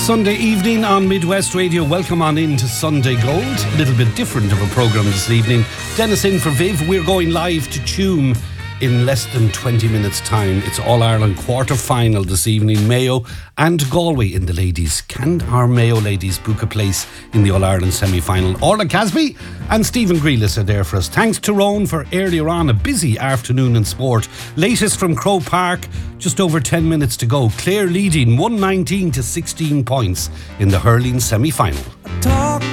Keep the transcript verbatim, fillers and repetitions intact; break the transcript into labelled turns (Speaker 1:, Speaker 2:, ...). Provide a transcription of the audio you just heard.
Speaker 1: Sunday evening on Midwest Radio. Welcome on in to Sunday Gold. A little bit different of a programme this evening. Dennis in for Viv. We're going live to Tuam in less than twenty minutes time. It's All-Ireland quarter-final this evening. Mayo and Galway in the ladies. Can our Mayo ladies book a place in the All-Ireland semi-final? Orla Casby and Stephen Grealis are there for us. Thanks to Rowan for earlier on a busy afternoon in sport. Latest from Croke Park, just over ten minutes to go. Clare leading one nineteen to sixteen points in the hurling semi-final.